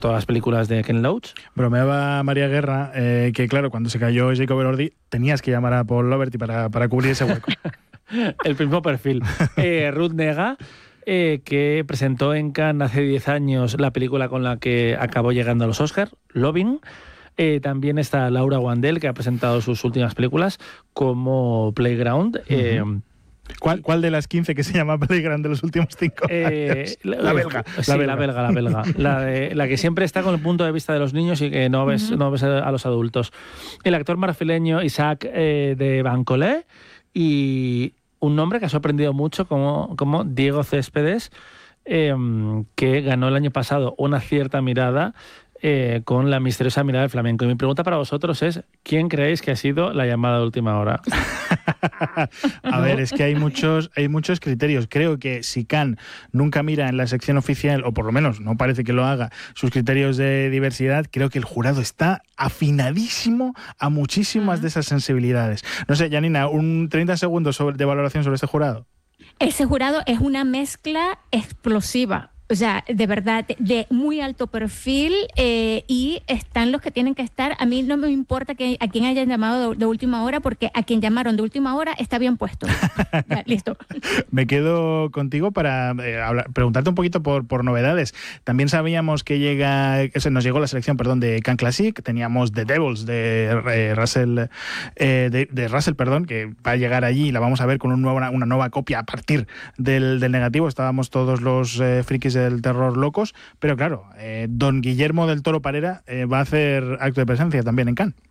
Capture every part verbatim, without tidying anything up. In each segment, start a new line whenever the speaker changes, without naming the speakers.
todas las películas de Ken Loach.
Bromeaba María Guerra eh, que, claro, cuando se cayó Jacob Elordi, tenías que llamar a Paul Loverty para, para cubrir ese hueco.
El mismo perfil. Eh, Ruth Negga, eh, que presentó en Cannes hace diez años la película con la que acabó llegando a los Oscars, Loving. Eh, también está Laura Wandel, que ha presentado sus últimas películas como Playground. Uh-huh. eh,
¿Cuál, ¿Cuál de las quince que se llama Playground de los últimos cinco
eh,
años? La belga.
Sí,
la belga,
la belga, la belga. La, de, la que siempre está con el punto de vista de los niños y que no ves, uh-huh. no ves a los adultos. El actor marfileño Isaac eh, de Bancolé y un nombre que ha sorprendido mucho como, como Diego Céspedes, eh, que ganó el año pasado Una cierta mirada Eh, con La misteriosa mirada del flamenco. Y mi pregunta para vosotros es, ¿quién creéis que ha sido la llamada de última hora?
A ver, es que hay muchos, hay muchos criterios. Creo que si Cannes nunca mira en la sección oficial, o por lo menos no parece que lo haga, sus criterios de diversidad, creo que el jurado está afinadísimo a muchísimas uh-huh. de esas sensibilidades. No sé, Janina, un treinta segundos sobre, de valoración sobre este jurado.
Ese jurado es una mezcla explosiva. O sea, de verdad, de muy alto perfil eh, y están los que tienen que estar. A mí no me importa que a quién hayan llamado de, de última hora, porque a quien llamaron de última hora está bien puesto. Ya, listo.
Me quedo contigo para eh, hablar, preguntarte un poquito por, por novedades. También sabíamos que llega, que se nos llegó la selección, perdón, de Cannes Classic. Teníamos The Devils de eh, Russell, eh, de, de Russell, perdón, que va a llegar allí y la vamos a ver con un nuevo, una nueva copia a partir del, del negativo. Estábamos todos los eh, frikis de del terror locos, pero claro, eh, don Guillermo del Toro Parera eh, va a hacer acto de presencia también en Cannes.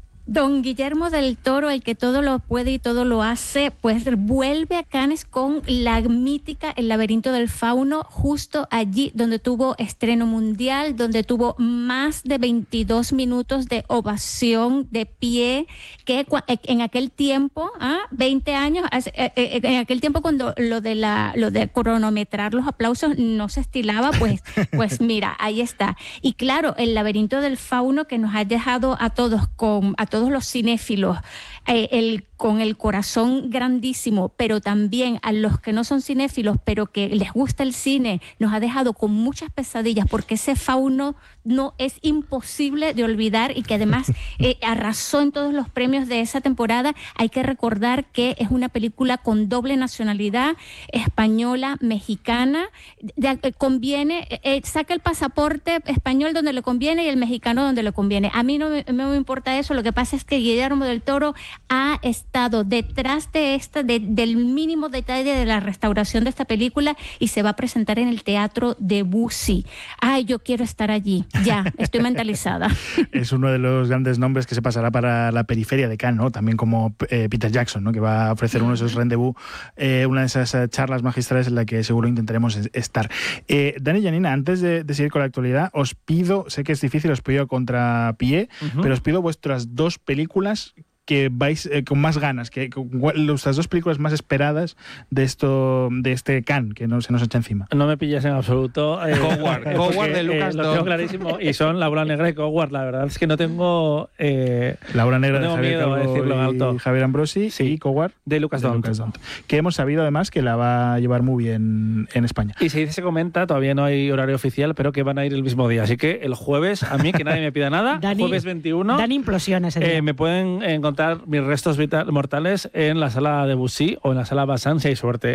Don Guillermo del Toro, el que todo lo puede y todo lo hace, pues vuelve a Cannes con la mítica El laberinto del fauno, justo allí donde tuvo estreno mundial, donde tuvo más de veintidós minutos de ovación de pie, que en aquel tiempo, ¿ah? veinte años, en aquel tiempo cuando lo de la lo de cronometrar los aplausos no se estilaba, pues, pues mira, ahí está. Y claro, El laberinto del fauno, que nos ha dejado a todos con a todos los cinéfilos eh, el, con el corazón grandísimo, pero también a los que no son cinéfilos pero que les gusta el cine, nos ha dejado con muchas pesadillas, porque ese fauno no es imposible de olvidar y que además eh, arrasó en todos los premios de esa temporada. Hay que recordar que es una película con doble nacionalidad, española, mexicana. De, eh, conviene, eh, saca el pasaporte español donde le conviene y el mexicano donde le conviene. A mí no me, no me importa eso, lo que pasa es que Guillermo del Toro ha estado detrás de esta, de, del mínimo detalle de la restauración de esta película, y se va a presentar en el Teatro Debussy. Ay, yo quiero estar allí. Ya, estoy mentalizada.
Es uno de los grandes nombres que se pasará para la periferia de Cannes, ¿no? También como eh, Peter Jackson, ¿no? Que va a ofrecer uno de esos rendezvous, eh, una de esas uh, charlas magistrales en la que seguro intentaremos estar. Eh, Dani y Janina, antes de, de seguir con la actualidad, os pido, sé que es difícil, os pido contrapié, uh-huh. pero os pido vuestras dos películas que vais eh, con más ganas, que con las dos películas más esperadas de esto, de este Cannes, que no se nos echa encima.
No me pillas en absoluto. Eh,
Coward, Coward de Lucas
eh, Lo tengo clarísimo, y son Laura Negra y Coward. La verdad es que no tengo... Eh,
Laura Negra
no tengo
de Javier
miedo a decirlo en alto.
Y Javier Ambrosi,
sí.
y Coward
de Lucas Dont.
Que hemos sabido además que la va a llevar muy bien en España.
Y se dice, se comenta, todavía no hay horario oficial, pero que van a ir el mismo día. Así que el jueves, a mí, que nadie me pida nada,
Dani,
jueves veintiuno...
Dan implosiones.
Eh, me pueden encontrar mis restos vital, mortales en la sala de Debussy o en la sala Bazán, si hay suerte.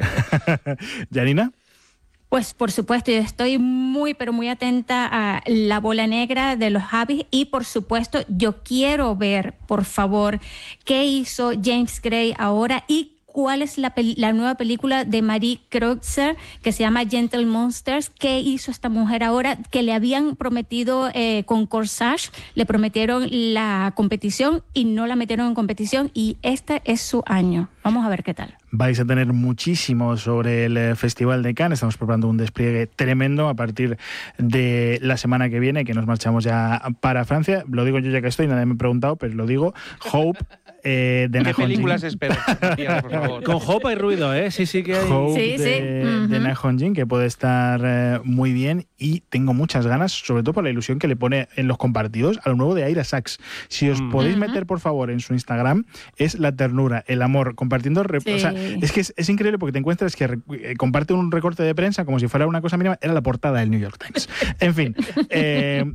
¿Janina?
Pues por supuesto, yo estoy muy, pero muy atenta a La bola negra de los Javis, y por supuesto yo quiero ver, por favor, qué hizo James Gray ahora y cuál es la, la nueva película de Marie Kreutzer que se llama Gentle Monsters. ¿Qué hizo esta mujer ahora? Que le habían prometido eh, con Corsage, le prometieron la competición y no la metieron en competición, y este es su año. Vamos a ver qué tal.
Vais a tener muchísimo sobre el Festival de Cannes. Estamos preparando un despliegue tremendo a partir de la semana que viene, que nos marchamos ya para Francia. Lo digo yo ya que estoy, nadie me ha preguntado, pero lo digo. Hope eh, de
¿Qué
Na Hong
películas
Jin.
esperas, Matías, por favor?
Con Hope hay ruido, ¿eh? Sí, sí que hay.
Hope
Sí, sí.
de,
Ujú.
de Na Hong Jin, que puede estar eh, muy bien, y tengo muchas ganas, sobre todo por la ilusión que le pone en los compartidos a lo nuevo de Aira Sachs. Si os
Mm.
podéis
Ujú.
meter, por favor, en su Instagram, es la ternura, el amor, compartiendo... re-
Sí.
O sea, es que es, es increíble porque te encuentras que eh, comparte un recorte de prensa como si fuera una cosa mínima, era la portada del New York Times. En fin, eh,